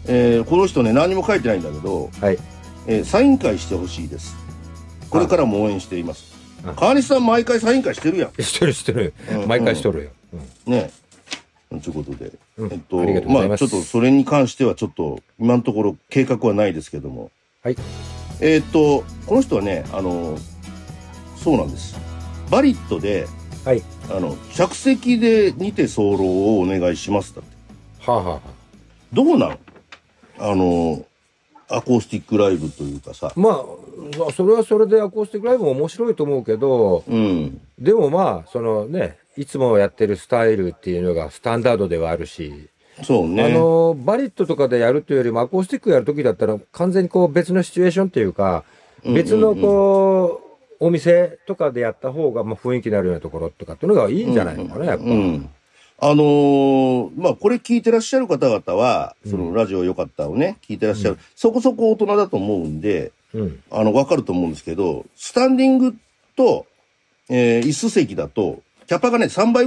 この人ね、何も書いてないんだけど、 はい。 サイン会してほしいです。これからも応援しています。川西さん毎回サイン会してるやん。 してる。毎回しとるよ。 ねえ。ということで。 ありがとうございます。 ちょっとそれに関してはちょっと、今のところ計画はないですけども。 はい。 この人はね、そうなんです。バリットで、 はい。 客席でにて候をお願いしますだって。 はあ、はあはあ、 どうなんアコースティックライブというかさ。 まあ、それはそれでアコースティックライブも面白いと思うけど、でもまあ、そのね、いつもやってるスタイルっていうのがスタンダードではあるし、 そうね。 バリットとかでやるというよりもアコースティックやるときだったら完全にこう別のシチュエーションっていうか、別のこう、お店とかでやった方がまあ雰囲気になるようなところとかっていうのがいいんじゃないのかな、やっぱ。 まあ、これ聞いてらっしゃる方々は、そのラジオよかったをね、聞いてらっしゃる、そこそこ大人だと思うんで、わかると思うんですけど、スタンディングと、椅子席だと、キャパがね、3倍